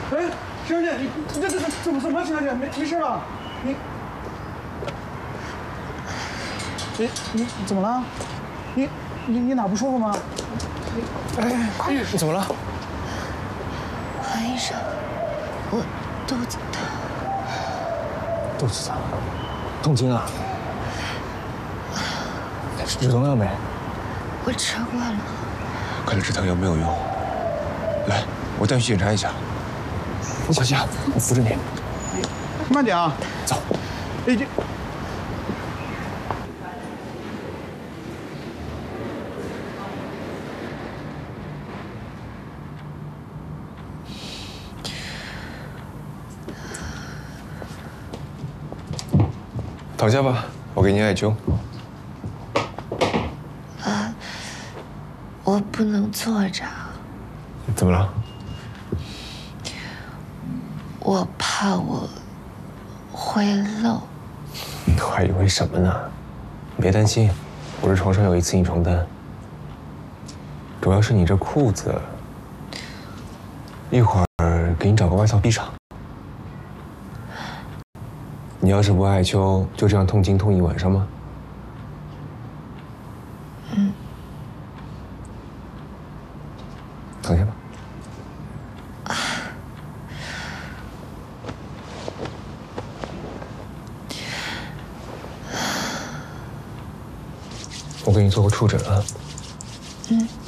哎，小姐，你怎么，小姐没事吧？你怎么了？你哪不舒服吗？ 你怎么了？ 韩医生，我肚子疼。 肚子疼，痛经啊？止痛药没？ 我吃过了。 看来止疼药没有用。来，我带你去检查一下。 小夏，我扶着你。 慢点啊！ 走。 哎，这。 躺下吧，我给你艾灸。 我不能坐着。 怎么了？ 我怕我会漏。 我还以为什么呢？别担心，我这床上有一次性床单。主要是你这裤子，一会儿给你找个外套披上。你要是不艾灸，就这样痛经痛一晚上吗？躺下吧。我给你做个触诊啊。